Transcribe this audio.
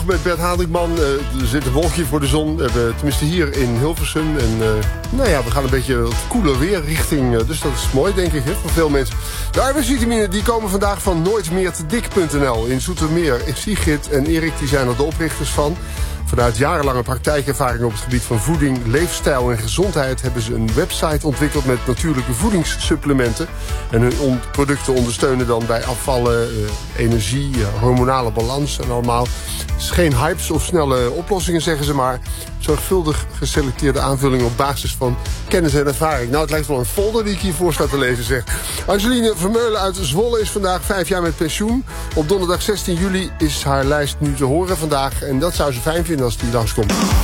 Met Bert Hadrikman. Er zit een wolkje voor de zon. Tenminste hier in Hilversum. En we gaan een beetje wat koeler weer richting. Dus dat is mooi, denk ik, hè, voor veel mensen. De arbeidsvitamine die komen vandaag van nooitmeertedik.nl in Zoetermeer. Sigrid en Erik die zijn er de oprichters van. Vanuit jarenlange praktijkervaring op het gebied van voeding, leefstijl en gezondheid hebben ze een website ontwikkeld met natuurlijke voedingssupplementen. En hun producten ondersteunen dan bij afvallen, energie, hormonale balans en allemaal. Het is geen hypes of snelle oplossingen, zeggen ze, maar zorgvuldig geselecteerde aanvullingen op basis van kennis en ervaring. Nou, het lijkt wel een folder die ik hiervoor sta te lezen, zeg. Angeline Vermeulen uit Zwolle is vandaag 5 jaar met pensioen. Op donderdag 16 juli is haar lijst nu te horen vandaag. En dat zou ze fijn vinden als die langskomt.